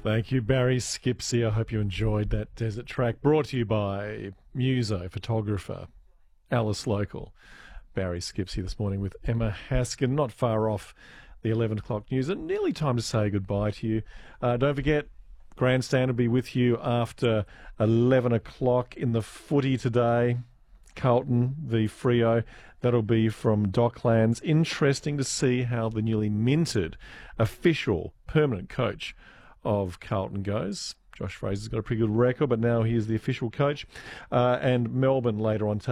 Thank you, Barry Skipsey. I hope you enjoyed that desert track. Brought to you by Muso photographer Alice Local. Barry Skipsey this morning with Emma Haskin. Not far off the 11 o'clock news, and nearly time to say goodbye to you. Don't forget, Grandstand will be with you after 11 o'clock in the footy today. Carlton v Freo. That'll be from Docklands. Interesting to see how the newly minted official permanent coach of Carlton goes. Josh Fraser's got a pretty good record, but now he is the official coach. And Melbourne later on